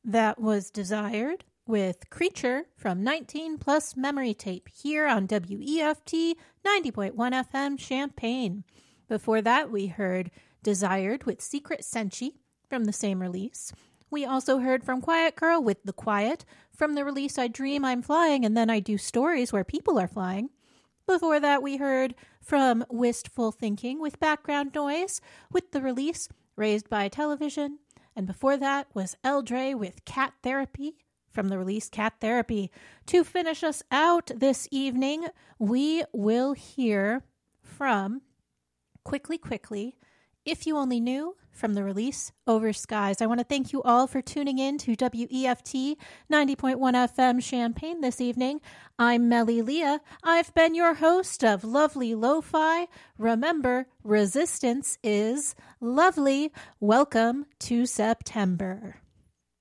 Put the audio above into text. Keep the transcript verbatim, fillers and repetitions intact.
That was Desired with Creature from nineteen Plus Memory Tape here on W E F T ninety point one F M Champaign. Before that, we heard Desired with Secret Senshi from the same release. We also heard from Quiet Girl with The Quiet from the release I Dream I'm Flying and Then I Do Stories Where People Are Flying. Before that, we heard from Wistful Thinking with Background Noise with the release Raised by Television. And before that was Eldre with Cat Therapy from the release Cat Therapy. To finish us out this evening, we will hear from Quickly Quickly, If You Only Knew, from the release Over Skies. I want to thank you all for tuning in to W E F T ninety point one F M Champaign this evening. I'm Melly Leah. I've been your host of Lovely Lo-Fi. Remember, resistance is lovely. Welcome to September.